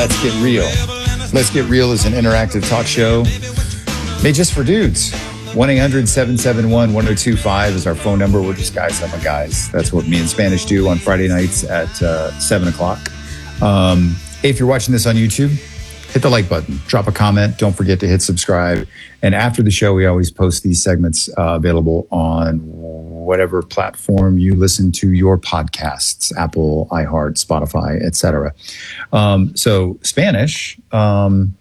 Let's Get Real. Let's Get Real is an interactive talk show made just for dudes. 1-800-771-1025 is our phone number. We're just guys on my guys. That's what me and Spanish do on Friday nights at 7 o'clock. If you're watching this on YouTube, hit the like button, drop a comment. Don't forget to hit subscribe. And after the show, we always post these segments available on whatever platform you listen to your podcasts, Apple, iHeart, Spotify, etc. So Spanish, man,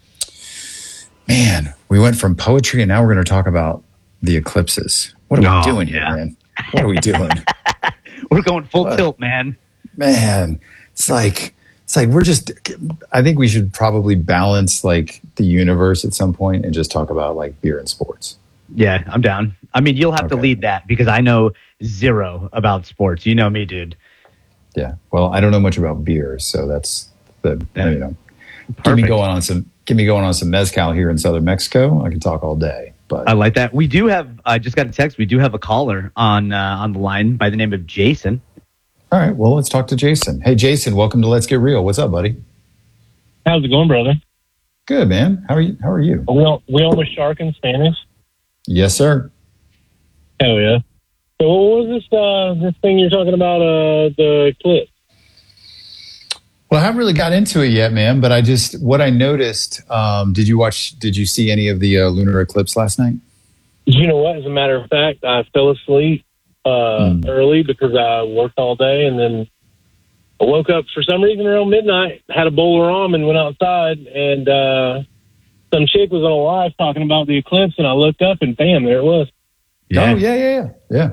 we went from poetry and now we're going to talk about the eclipses. What are we doing here, man? What are we doing? We're going full tilt, man. Man, it's like we're just, I think we should probably balance like the universe at some point and just talk about like beer and sports. Yeah, I'm down. I mean, you'll have to lead that because I know zero about sports. You know me, dude. Yeah. Well, I don't know much about beer, so that's the, you know, get me going on some mezcal here in southern Mexico. I can talk all day. But I like that. We do have, I just got a text. We do have a caller on the line by the name of Jason. All right, well, let's talk to Jason. Hey, Jason, welcome to Let's Get Real. What's up, buddy? How's it going, brother? Good, man. How are you? We on with Shark in Spanish? Yes, sir. Hell yeah. So what was this thing you're talking about, the clip? Well, I haven't really got into it yet, man, but what I noticed, did you see any of the lunar eclipse last night? You know what? As a matter of fact, I fell asleep early because I worked all day, and then I woke up for some reason around midnight, had a bowl of ramen, went outside, and some chick was on a live talking about the eclipse, and I looked up, and bam, there it was. Yeah. Oh, yeah.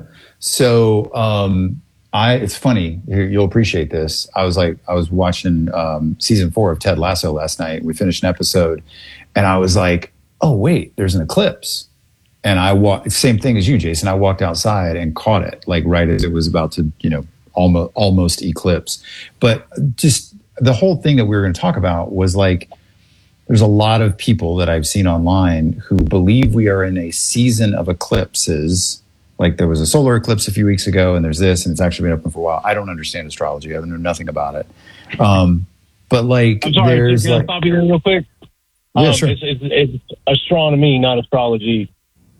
So, it's funny. You'll appreciate this. I was watching season 4 of Ted Lasso last night. We finished an episode, and I was like, "Oh wait, there's an eclipse." And same thing as you, Jason. I walked outside and caught it, like right as it was about to, almost eclipse. But just the whole thing that we were going to talk about was like, there's a lot of people that I've seen online who believe we are in a season of eclipses. Like there was a solar eclipse a few weeks ago, and there's this, and it's actually been open for a while. I don't understand astrology. I know nothing about it. But like, I'm sorry, there's can I stop you there real quick? Yeah, sure. It's astronomy, not astrology.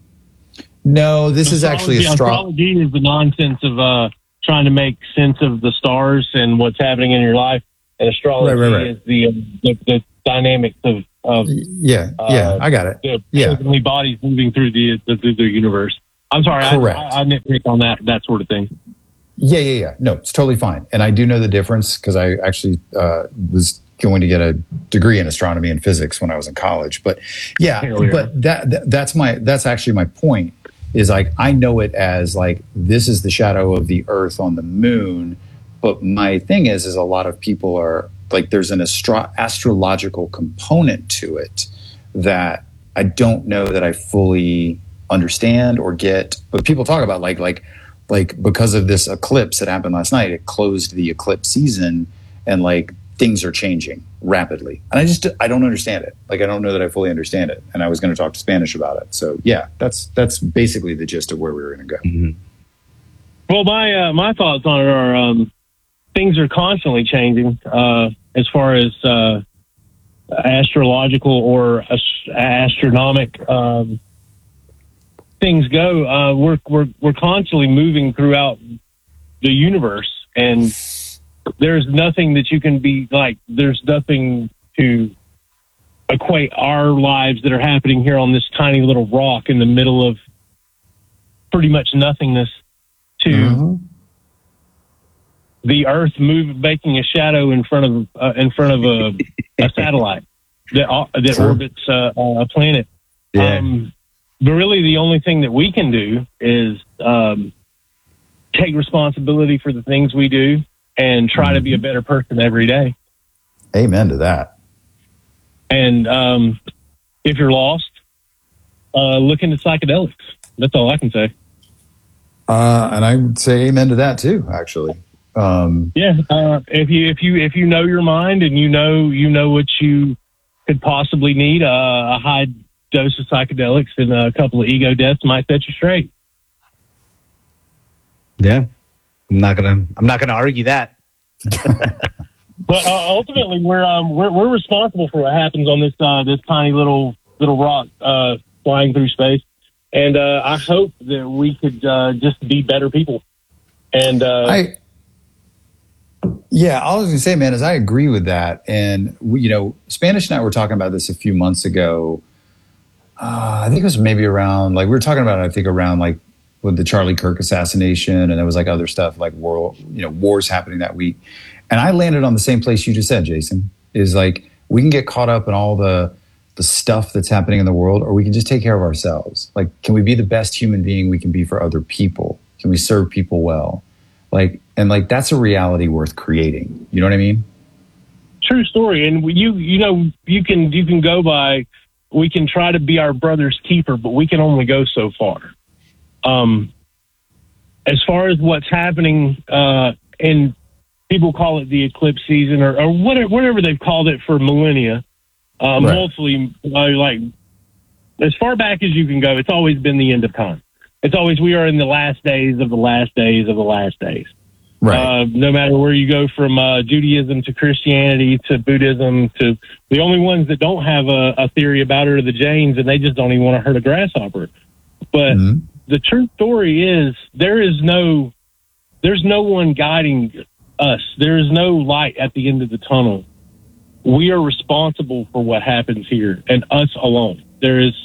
No, this is actually astrology is the nonsense of trying to make sense of the stars and what's happening in your life, and astrology is the dynamics of I got it. The heavenly bodies moving through the universe. I'm sorry, I nitpick on that sort of thing. Yeah. No, it's totally fine, and I do know the difference because I actually was going to get a degree in astronomy and physics when I was in college. But that's actually my point. Is like, I know it as like, this is the shadow of the earth on the moon. But my thing is a lot of people are like, there's an astrological component to it that I don't know that I fully understand or get. But people talk about like because of this eclipse that happened last night, it closed the eclipse season, and like things are changing rapidly. And I don't understand it. Like, I don't know that I fully understand it. And I was going to talk to Spanish about it. So yeah, that's basically the gist of where we were going to go. Mm-hmm. Well, my thoughts on it are, things are constantly changing, as far as, astrological or astronomic, things go. We're constantly moving throughout the universe, and there's nothing that you can be like, there's nothing to equate our lives that are happening here on this tiny little rock in the middle of pretty much nothingness to the earth making a shadow in front of a satellite that orbits a planet. Yeah. But really the only thing that we can do is, take responsibility for the things we do and try to be a better person every day. Amen to that. And if you're lost, look into psychedelics. That's all I can say. And I would say amen to that too, actually. If you know your mind and you know what you could possibly need, a high dose of psychedelics and a couple of ego deaths might set you straight. Yeah. I'm not gonna argue that. But ultimately, we're responsible for what happens on this tiny little rock flying through space, and I hope that we could just be better people. And I was going to say, man, is I agree with that. And Spanish and I were talking about this a few months ago. I think it was maybe around we were talking about it, I think around with the Charlie Kirk assassination, and there was other stuff wars happening that week. And I landed on the same place you just said, Jason, is we can get caught up in all the stuff that's happening in the world, or we can just take care of ourselves. Can we be the best human being we can be for other people? Can we serve people well? That's a reality worth creating. You know what I mean? True story. And you can go by, we can try to be our brother's keeper, but we can only go so far. As far as what's happening, and people call it the eclipse season or whatever they've called it for millennia. Right. Mostly, as far back as you can go, it's always been the end of time. It's always, we are in the last days of the last days of the last days. Right. No matter where you go, from Judaism to Christianity to Buddhism, to the only ones that don't have a theory about it are the Jains, and they just don't even want to hurt a grasshopper. But the true story is there's no one guiding us. There is no light at the end of the tunnel. We are responsible for what happens here, and us alone. There is,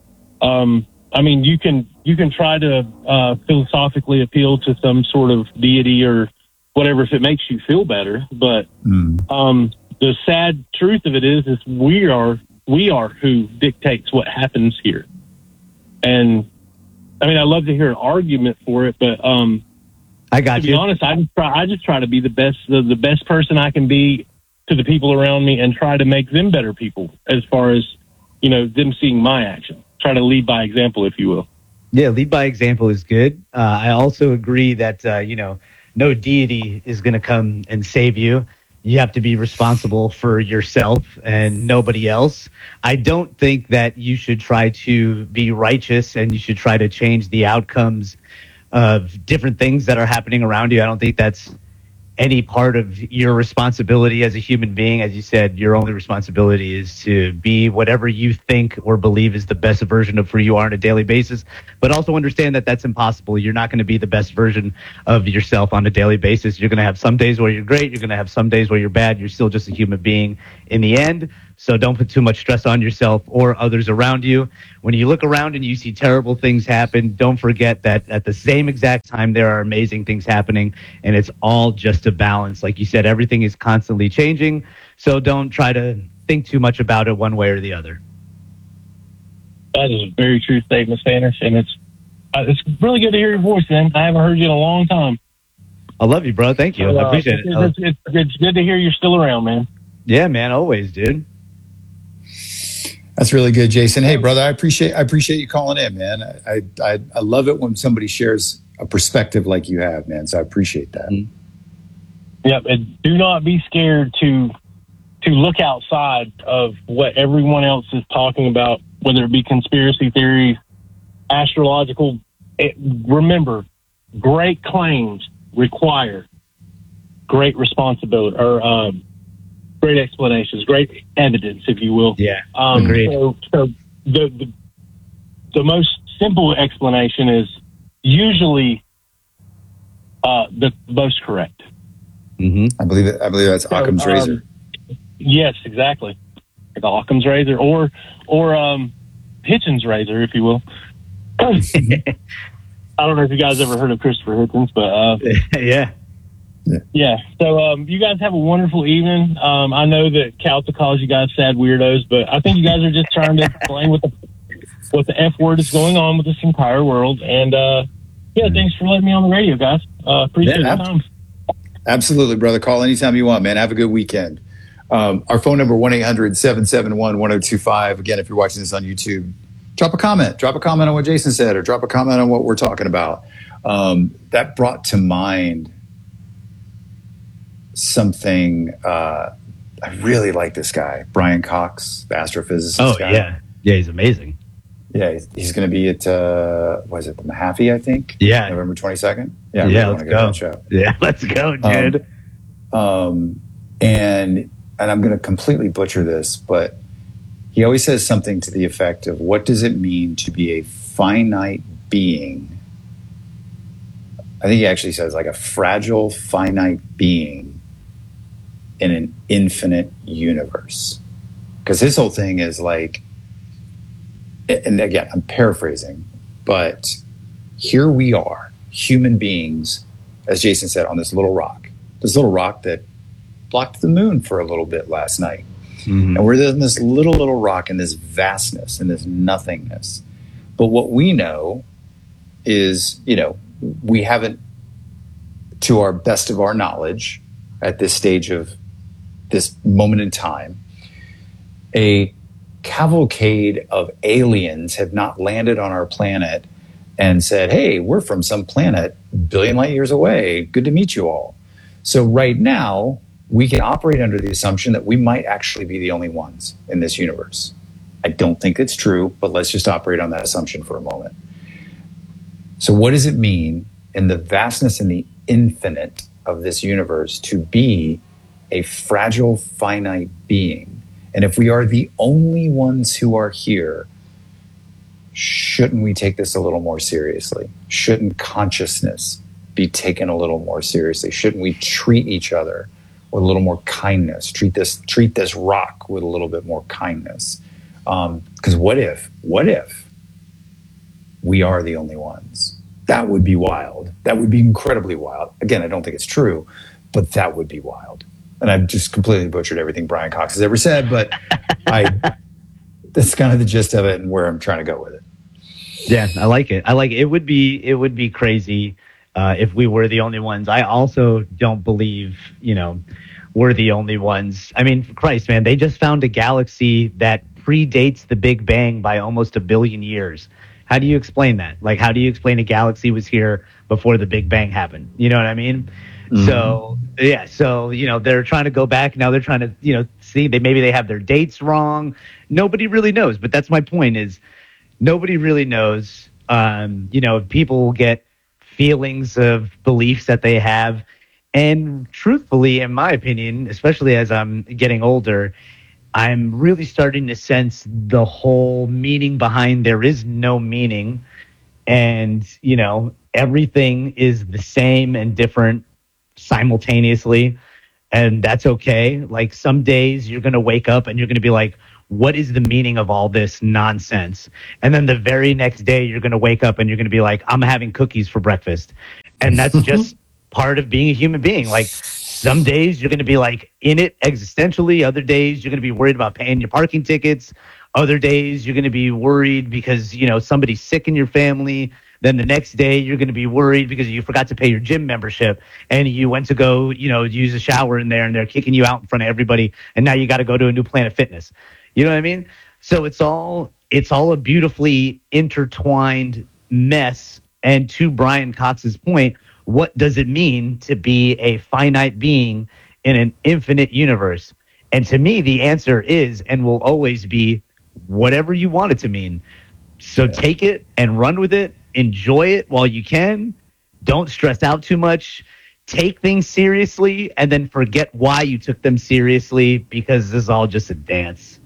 you can try to philosophically appeal to some sort of deity or whatever if it makes you feel better. But the sad truth of it is we are who dictates what happens here. And I love to hear an argument for it, but I got to be honest, I just try to be the best person I can be to the people around me, and try to make them better people as far as them seeing my action. Try to lead by example, if you will. Yeah, lead by example is good. I also agree that, no deity is going to come and save you. You have to be responsible for yourself and nobody else. I don't think that you should try to be righteous and you should try to change the outcomes of different things that are happening around you. I don't think that's any part of your responsibility as a human being. As you said, your only responsibility is to be whatever you think or believe is the best version of who you are on a daily basis, but also understand that that's impossible. You're not going to be the best version of yourself on a daily basis. You're going to have some days where you're great. You're going to have some days where you're bad. You're still just a human being in the end. So don't put too much stress on yourself or others around you. When you look around and you see terrible things happen, don't forget that at the same exact time, there are amazing things happening, and it's all just a balance. Like you said, everything is constantly changing. So don't try to think too much about it one way or the other. That is a very true statement, Spanish, and it's really good to hear your voice, man. I haven't heard you in a long time. I love you, bro. Thank you. I appreciate it. It's good to hear you're still around, man. Yeah, man. Always, dude. That's really good, Jason. Hey, brother, I appreciate you calling in, man. I love it when somebody shares a perspective like you have, man. So I appreciate that. Yep. And do not be scared to look outside of what everyone else is talking about, whether it be conspiracy theories, astrological. Remember, great claims require great responsibility, or great explanations, great evidence, if you will. Yeah, agreed. So the most simple explanation is usually the most correct. Mm-hmm. I believe that's Occam's razor. Yes, exactly. Like Occam's razor, or Hitchens' razor, if you will. I don't know if you guys ever heard of Christopher Hitchens, but yeah. Yeah. So you guys have a wonderful evening. I know that Calta calls you guys sad weirdos, but I think you guys are just trying to explain what the F word is going on with this entire world. And thanks for letting me on the radio, guys. Appreciate your time. Absolutely, brother. Call anytime you want, man. Have a good weekend. Our phone number, 1-800-771-1025. Again, if you're watching this on YouTube, drop a comment. Drop a comment on what Jason said, or drop a comment on what we're talking about. That brought to mind something. I really like this guy, Brian Cox, the astrophysicist guy. Yeah, he's amazing. Yeah, he's going to be at was it the Mahaffey, I think? Yeah, November 22nd. Yeah, let's go. Yeah, let's go, dude. And I'm going to completely butcher this, but he always says something to the effect of, what does it mean to be a finite being? I think he actually says like a fragile, finite being in an infinite universe. Because his whole thing is like, and again, I'm paraphrasing, but here we are, human beings, as Jason said, on this little rock that blocked the moon for a little bit last night. Mm-hmm. And we're in this little rock in this vastness and this nothingness. But what we know is, we haven't, to our best of our knowledge, at this stage of this moment in time, a cavalcade of aliens have not landed on our planet and said, hey, we're from some planet billion light years away. Good to meet you all. So right now, we can operate under the assumption that we might actually be the only ones in this universe. I don't think it's true, but let's just operate on that assumption for a moment. So what does it mean in the vastness and the infinite of this universe to be a fragile, finite being? And if we are the only ones who are here, shouldn't we take this a little more seriously? Shouldn't consciousness be taken a little more seriously? Shouldn't we treat each other with a little more kindness? Treat this rock with a little bit more kindness. Because what if we are the only ones? That would be wild. That would be incredibly wild. Again, I don't think it's true, but that would be wild. And I've just completely butchered everything Brian Cox has ever said, but that's kind of the gist of it and where I'm trying to go with it. Yeah, I like it. It would be crazy if we were the only ones. I also don't believe, we're the only ones. I mean, Christ, man, they just found a galaxy that predates the Big Bang by almost 1 billion years. How do you explain that? Like, how do you explain a galaxy was here before the Big Bang happened? You know what I mean? Mm-hmm. So they're trying to go back. Now they're trying to, see, maybe they have their dates wrong. Nobody really knows. But that's my point is nobody really knows. People get feelings of beliefs that they have. And truthfully, in my opinion, especially as I'm getting older, I'm really starting to sense the whole meaning behind there is no meaning. And, everything is the same and different simultaneously. And that's okay. Like some days you're going to wake up and you're going to be like, what is the meaning of all this nonsense? And then the very next day you're going to wake up and you're going to be like, I'm having cookies for breakfast. And that's just part of being a human being. Like some days you're going to be like in it existentially. Other days you're going to be worried about paying your parking tickets. Other days you're going to be worried because, somebody's sick in your family. Then the next day you're going to be worried because you forgot to pay your gym membership and you went to go, use a shower in there and they're kicking you out in front of everybody. And now you got to go to a new Planet Fitness. You know what I mean? So it's all a beautifully intertwined mess. And to Brian Cox's point, what does it mean to be a finite being in an infinite universe? And to me, the answer is and will always be whatever you want it to mean. So take it and run with it. Enjoy it while you can. Don't stress out too much. Take things seriously and then forget why you took them seriously because this is all just a dance.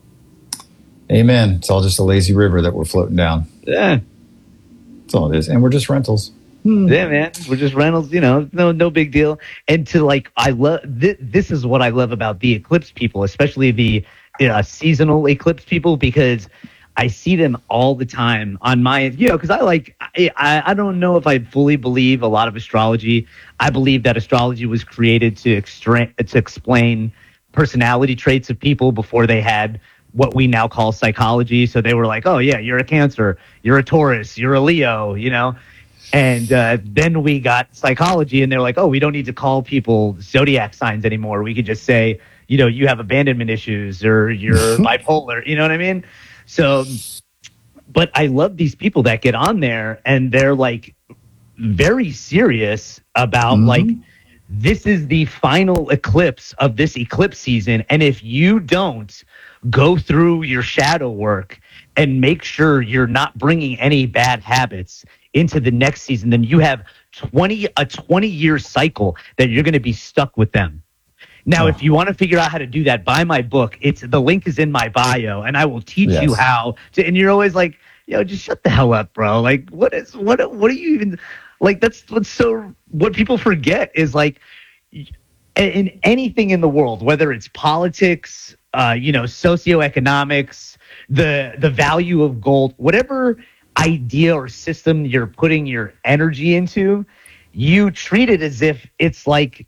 Amen. It's all just a lazy river that we're floating down. Yeah. That's all it is. And we're just rentals. Yeah, man. We're just rentals, no big deal. And I love this is what I love about the eclipse people, especially the seasonal eclipse people, because I see them all the time on my, because I don't know if I fully believe a lot of astrology. I believe that astrology was created to explain personality traits of people before they had what we now call psychology. So they were like, oh yeah, you're a Cancer, you're a Taurus, you're a Leo, And then we got psychology and they're like, oh, we don't need to call people zodiac signs anymore. We could just say, you have abandonment issues or you're bipolar. You know what I mean? So, but I love these people that get on there and they're like very serious about like, this is the final eclipse of this eclipse season. And if you don't go through your shadow work and make sure you're not bringing any bad habits into the next season, then you have a 20-year cycle that you're going to be stuck with them. Now, if you want to figure out how to do that, buy my book. The link is in my bio, and I will teach you how to. And you're always like, yo, just shut the hell up, bro. Like, what are you even like? That's what people forget is like, in anything in the world, whether it's politics, socioeconomics, the value of gold, whatever idea or system you're putting your energy into, you treat it as if it's like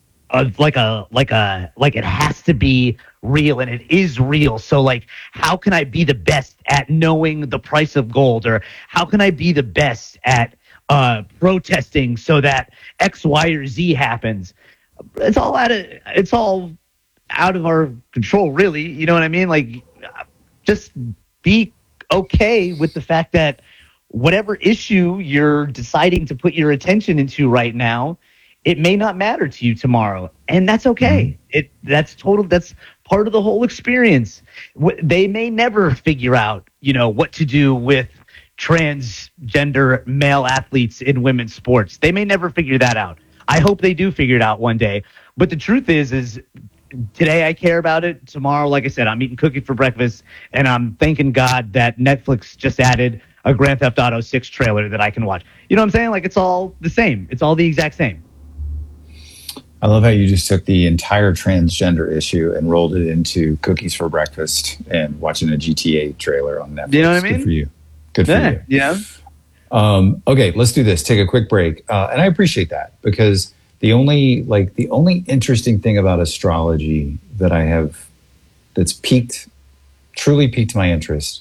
it has to be real, and it is real. So like, how can I be the best at knowing the price of gold, or how can I be the best at protesting so that X, Y, or Z happens? It's all out of our control, really. You know what I mean? Like, just be okay with the fact that whatever issue you're deciding to put your attention into right now, it may not matter to you tomorrow, and that's okay. That's part of the whole experience. They may never figure out, what to do with transgender male athletes in women's sports. They may never figure that out. I hope they do figure it out one day. But the truth is today I care about it. Tomorrow, like I said, I'm eating cookies for breakfast, and I'm thanking God that Netflix just added a Grand Theft Auto 6 trailer that I can watch. You know what I'm saying? Like, it's all the same. It's all the exact same. I love how you just took the entire transgender issue and rolled it into cookies for breakfast and watching a GTA trailer on Netflix. You know what I mean? Good for you. Good for you. Yeah. Okay, let's do this. Take a quick break. And I appreciate that, because the only interesting thing about astrology that's truly piqued my interest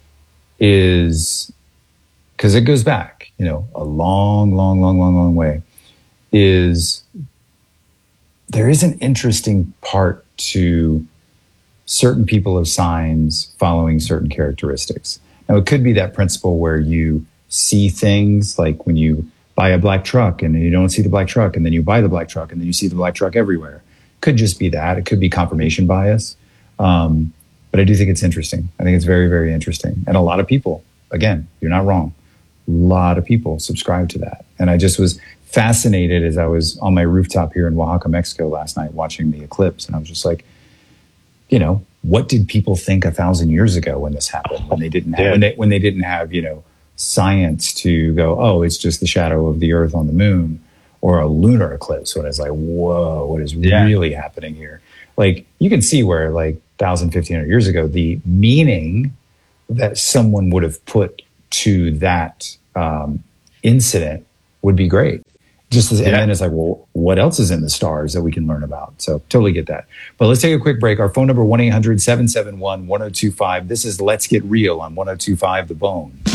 is, because it goes back, a long way, is there is an interesting part to certain people of signs following certain characteristics. Now, it could be that principle where you see things like when you buy a black truck and you don't see the black truck, and then you buy the black truck and then you see the black truck everywhere. Could just be that. It could be confirmation bias. But I do think it's interesting. I think it's very, very interesting. And a lot of people, again, you're not wrong, a lot of people subscribe to that. And I just was fascinated as I was on my rooftop here in Oaxaca, Mexico last night watching the eclipse. And I was just like, what did people think 1,000 years ago when this happened? When they didn't have, science to go, oh, it's just the shadow of the Earth on the moon, or a lunar eclipse. When it's like, whoa, what is really happening here? Like, you can see where, like, 1,000, 1,500 years ago, the meaning that someone would have put to that incident would be great. And then it's like, well, what else is in the stars that we can learn about? So totally get that. But let's take a quick break. Our phone number, 1-800-771-1025. This is Let's Get Real on 102.5 The Bone.